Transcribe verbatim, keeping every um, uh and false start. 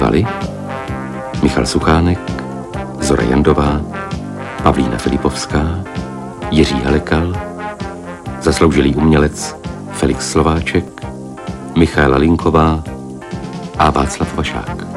zpívali Michal Suchánek, Zora Jandová, Pavlína Filipovská, Jiří Halekal, zasloužilý umělec Felix Slováček, Michaela Linková a Václav Vašák.